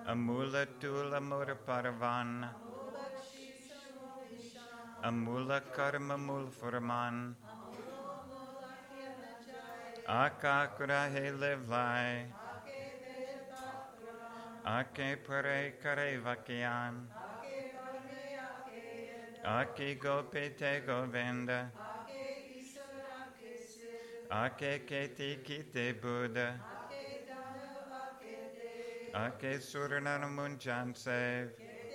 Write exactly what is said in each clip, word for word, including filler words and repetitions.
Amula tula mura paravan. Amula karma mul furman. Akakura he levlai. Ake pare kare vakian. Ake gopete govenda. Ake keti kite Buddha. Ake suranana munchan sev.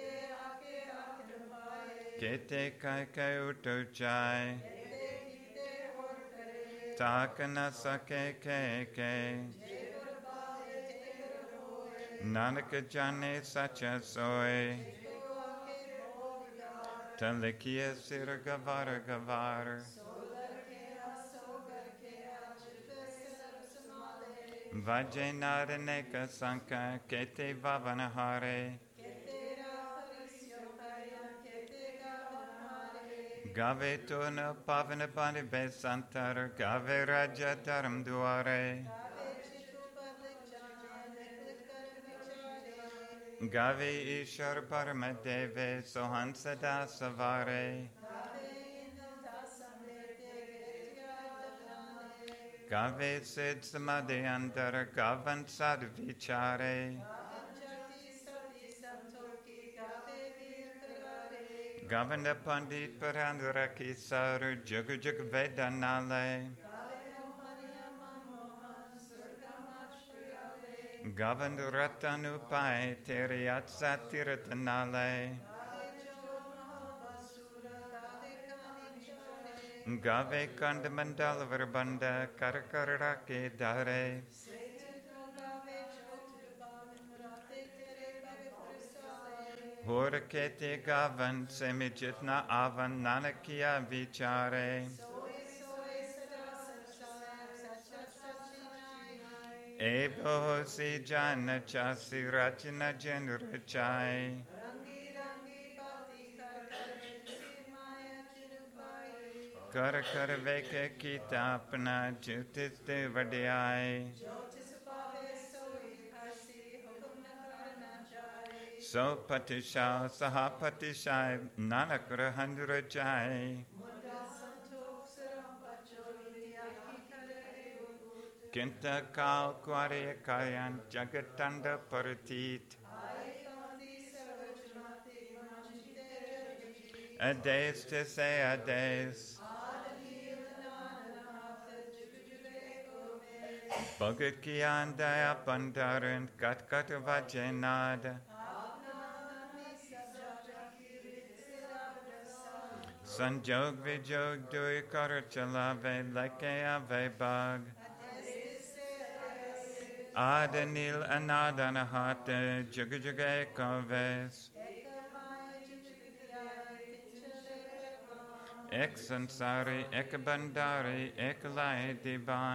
Kete kai kai utochai. Takana sake ke ke. Nanaka jane sacha soy. Talikia sira gavara gavara. Vajenarneka sanka kete vavanahare. Gave tuna pavana bani besantar. Gave raja dharam duare. Gave ishar paramadeve sohansada savare. Gave sid samadhi andara gavan sad vichare. Gavana pandit paranduraki saru jugu jugu vedanale. Gavan ratanu pai teriat satiratanale. Gave kandamandala verbanda karakarake dare. Horakete gavan semijitna avan nanakia vichare. Ebo si jana chasi rachana jenrachai. Kara kara veke kitapna jutis de vadiyai. So patisha sahapatisha nanakra handrajai. Kinta kal kwariya kayan jagatanda paratit. Ades to say ades. Bhagat kiyan daya pandaran kat kat vajenada. Sanjog vijog dui karachalave leke ave bag. Adanil anadanahate jugajuge kaves. Ek sansari ek bandari ek lai divan.